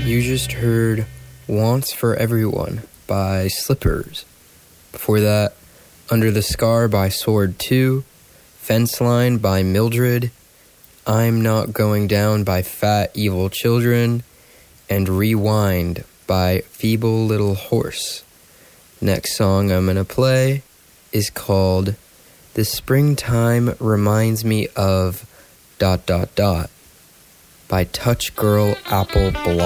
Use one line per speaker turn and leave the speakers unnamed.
You just heard Wants for Everyone by Slippers. Before that, Under the Scar by Sword 2, Fence Line by Mildred, I'm Not Going Down by Fat Evil Children, and Rewind by Feeble Little Horse. Next song I'm going to play is called The Springtime Reminds Me of ... by Touch Girl Apple Blossom.